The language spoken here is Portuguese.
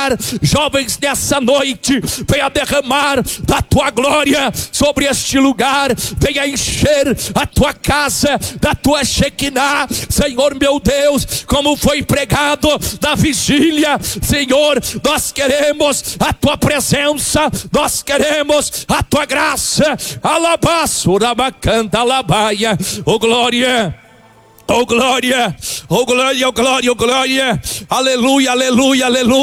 lugar. Jovens, nessa noite, venha derramar da tua glória sobre este lugar, venha encher a tua casa da tua Shekinah, Senhor meu Deus, como foi pregado na vigília. Senhor, nós queremos a tua presença, nós queremos a tua graça. Alabaçurabacanta alabaia, oh glória. Oh glória, oh glória, oh glória, oh glória, aleluia, aleluia, aleluia.